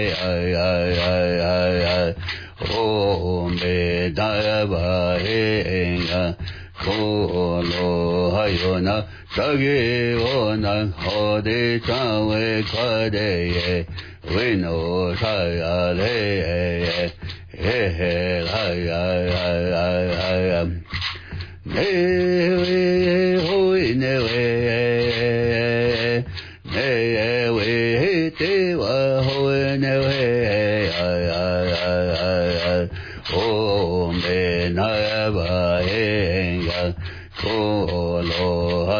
Om Bedava Enga Kolo Hayona Sagi Ona Hodi Chawe Kwade Wino Sayale He Newe Hoi Newe Newe Tewa Hoi Newe Om Benava Enga Ko